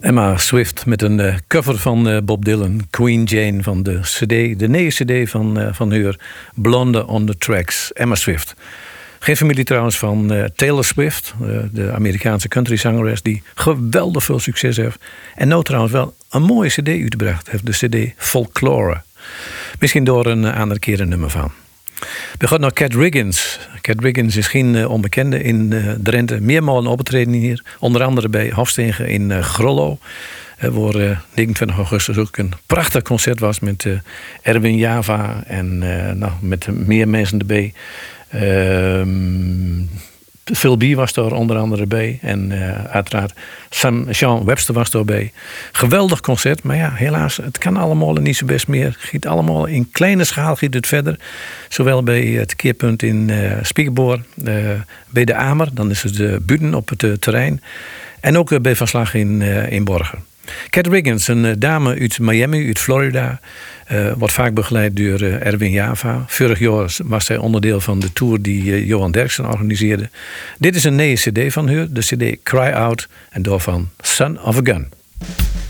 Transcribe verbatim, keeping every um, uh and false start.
Emma Swift met een uh, cover van uh, Bob Dylan, Queen Jane, van de cd, de nieuwe cd van, uh, van haar, Blonde on the Tracks, Emma Swift. Geen familie trouwens van uh, Taylor Swift, uh, de Amerikaanse countryzangeres die geweldig veel succes heeft. En nou trouwens wel een mooie cd uitgebracht heeft, de cd Folklore. Misschien door een uh, andere keer een nummer van. We gaan naar Cat Riggins. Cat Riggins is geen uh, onbekende in uh, Drenthe. Meermalen opgetreden hier. Onder andere bij Hofstegen in uh, Grollo. Uh, waar uh, negenentwintig augustus ook een prachtig concert was met uh, Erwin Java. En uh, nou, met meer mensen erbij. Uh, Phil B. was daar onder andere bij. En uh, uiteraard Sam Sean Webster was daarbij. Geweldig concert. Maar ja, helaas, het kan allemaal niet zo best meer. Het giet allemaal in kleine schaal giet het verder. Zowel bij het keerpunt in uh, Spiekerboor. Uh, bij de Amer. Dan is het uh, buiten op het uh, terrein. En ook uh, bij Van Slag in, uh, in Borgen. Cat Riggins, een uh, dame uit Miami, uit Florida. Uh, wordt vaak begeleid door uh, Erwin Java. Vorig jaar was zij onderdeel van de tour die uh, Johan Derksen organiseerde. Dit is een nieuwe cd van haar, de cd Cry Out. En daarvan Son of a Gun.